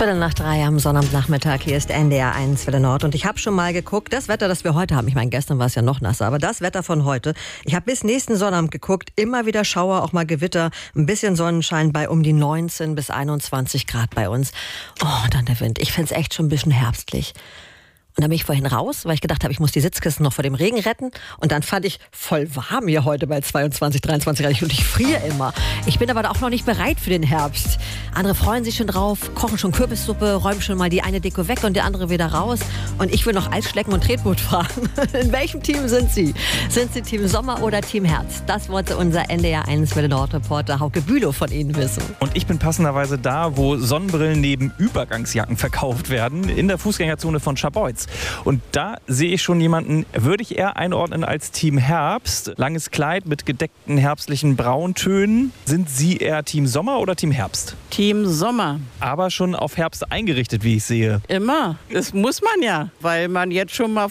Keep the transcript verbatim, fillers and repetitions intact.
Viertel nach drei am Sonnabendnachmittag. Hier ist N D R eins Welle Nord. Und ich habe schon mal geguckt, das Wetter, das wir heute haben, ich meine, gestern war es ja noch nasser, aber das Wetter von heute, ich habe bis nächsten Sonnabend geguckt, immer wieder Schauer, auch mal Gewitter, ein bisschen Sonnenschein bei um die neunzehn bis einundzwanzig Grad bei uns. Oh, und dann der Wind. Ich finde es echt schon ein bisschen herbstlich. Und dann bin ich vorhin raus, weil ich gedacht habe, ich muss die Sitzkissen noch vor dem Regen retten. Und dann fand ich voll warm hier heute bei zweiundzwanzig, dreiundzwanzig Grad. Und ich friere immer. Ich bin aber auch noch nicht bereit für den Herbst. Andere freuen sich schon drauf, kochen schon Kürbissuppe, räumen schon mal die eine Deko weg und die andere wieder raus. Und ich will noch Eis schlecken und Tretboot fahren. In welchem Team sind Sie? Sind Sie Team Sommer oder Team Herbst? Das wollte unser N D R eins Welle Nord Reporter Hauke Bülow von Ihnen wissen. Und ich bin passenderweise da, wo Sonnenbrillen neben Übergangsjacken verkauft werden, in der Fußgängerzone von Scharbeutz. Und da sehe ich schon jemanden, würde ich eher einordnen als Team Herbst. Langes Kleid mit gedeckten herbstlichen Brauntönen. Sind Sie eher Team Sommer oder Team Herbst? Team Sommer. Aber schon auf Herbst eingerichtet, wie ich sehe. Immer. Das muss man ja, weil man jetzt schon mal